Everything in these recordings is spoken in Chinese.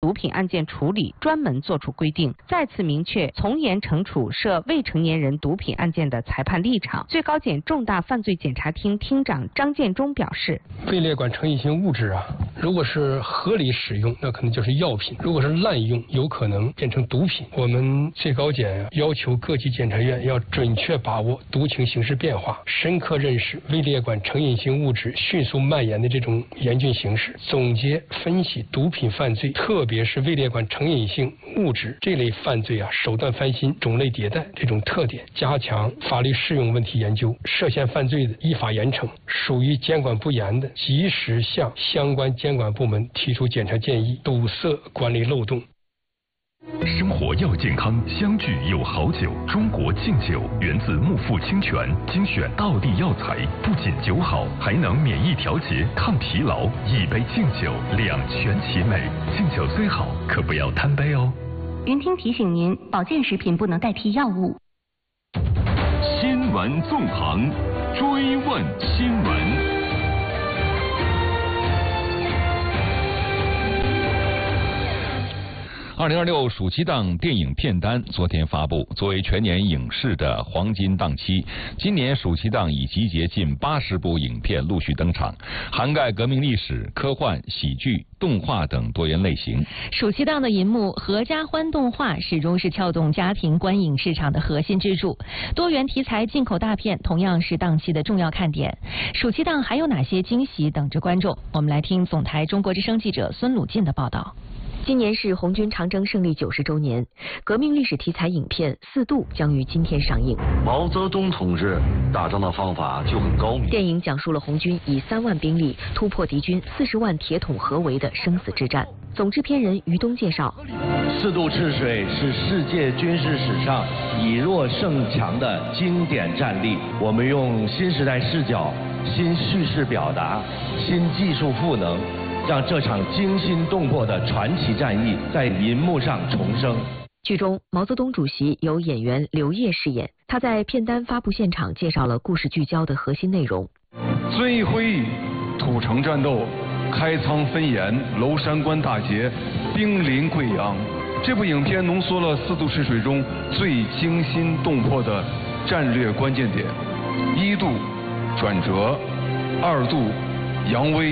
毒品案件处理专门作出规定，再次明确从严惩处涉未成年人毒品案件的裁判立场。最高检重大犯罪检察厅厅长张建忠表示， 位列管成瘾性物质如果是合理使用，那可能就是药品；如果是滥用，有可能变成毒品。我们最高检要求各级检察院要准确把握毒情形势变化，深刻认识位列管成瘾性物质迅速蔓延的这种严峻形势，总结分析毒品犯罪，特别是位列管成瘾性物质这类犯罪手段翻新、种类迭代这种特点，加强法律适用问题研究，涉嫌犯罪的依法严惩，属于监管不严的，及时向相关监管部门提出检查建议，堵塞管理漏洞。 生活要健康，相聚有好酒。中国敬酒源自木富清泉，精选道地药材，不仅酒好，还能免疫调节、抗疲劳。一杯敬酒，两全其美。敬酒虽好，可不要贪杯哦。 云听提醒您，保健食品不能代替药物。 新闻纵横，追问新闻。2026暑期档电影片单昨天发布，作为全年影视的黄金档期，今年暑期档已集结近80部影片陆续登场，涵盖革命历史、科幻、喜剧、动画等多元类型。 暑期档的银幕合家欢动画始终是撬动家庭观影市场的核心支柱，多元题材进口大片同样是档期的重要看点。暑期档还有哪些惊喜等着观众？我们来听总台中国之声记者孙鲁进的报道。 今年是红军长征胜利90周年，革命历史题材影片《4度》将于今天上映。 毛泽东同志打仗的方法就很高明。 电影讲述了红军以3万兵力突破敌军40万铁桶合围的生死之战。总制片人于东介绍 ，4渡赤水是世界军事史上以弱胜强的经典战例。我们用新时代视角、新叙事表达、新技术赋能，让这场惊心动魄的传奇战役在银幕上重生。 剧中，毛泽东主席由演员刘烨饰演。他在片单发布现场介绍了故事聚焦的核心内容： 遵义会议、土城战斗、开仓分盐、娄山关大捷、兵临贵阳。这部影片浓缩了4渡赤水中最惊心动魄的战略关键点：1渡转折，2渡扬威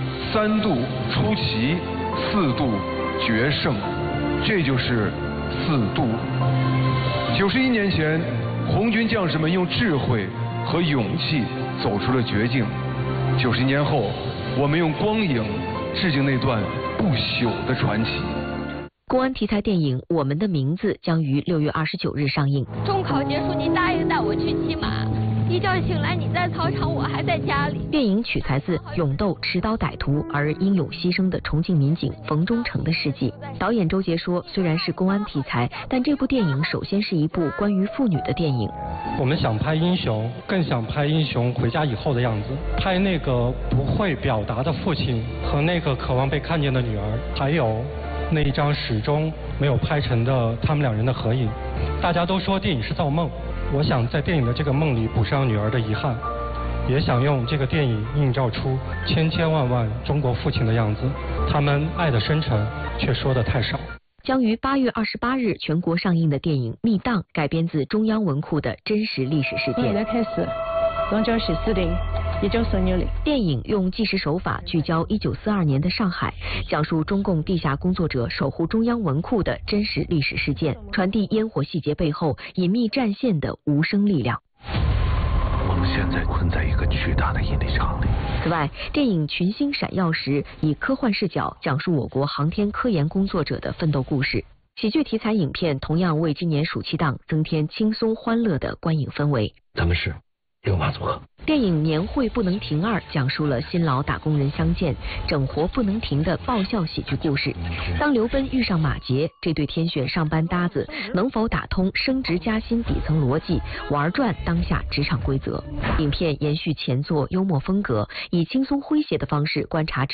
，3渡出奇，4渡决胜，这就是4渡。91年前，红军将士们用智慧和勇气走出了绝境。90年后，我们用光影致敬那段不朽的传奇。 公安题材电影《我们的名字》将于6月29日上映。 中考结束，你答应带我去骑马。一觉醒来，你在操场，我还在家里。 电影取材自勇斗持刀歹徒而英勇牺牲的重庆民警冯忠诚的事迹。导演周杰说，虽然是公安题材，但这部电影首先是一部关于妇女的电影。 我们想拍英雄，更想拍英雄回家以后的样子，拍那个不会表达的父亲和那个渴望被看见的女儿，还有那一张始终没有拍成的他们2人的合影。大家都说电影是造梦，我想在电影的这个梦里补上女儿的遗憾，也想用这个电影映照出千千万万中国父亲的样子，他们爱的深沉，却说的太少。 将于8月28日全国上映的电影《密档》改编自中央文库的真实历史事件。 现在开始，龙江市司令1946年。 电影用纪实手法聚焦1942年的上海，讲述中共地下工作者守护中央文库的真实历史事件，传递烟火细节背后隐秘战线的无声力量。 我们现在困在一个巨大的引力场里。 此外，电影《群星闪耀时》以科幻视角讲述我国航天科研工作者的奋斗故事。喜剧题材影片同样为今年暑期档增添轻松欢乐的观影氛围。 咱们是六马组合。 电影《年会不能停2》讲述了辛劳打工人相见、整活不能停的爆笑喜剧故事。当刘奔遇上马杰，这对天选上班搭子能否打通升职加薪底层逻辑，玩转当下职场规则？影片延续前作幽默风格，以轻松诙谐的方式观察